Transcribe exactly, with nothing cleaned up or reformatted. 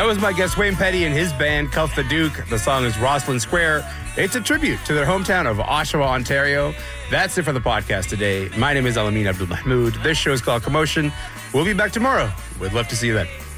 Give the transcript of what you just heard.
That was my guest, Wayne Petty, and his band, Cuff the Duke. The song is Rosslyn Square. It's a tribute to their hometown of Oshawa, Ontario. That's it for the podcast today. My name is Alameen Abdul Mahmood. This show is called Commotion. We'll be back tomorrow. We'd love to see you then.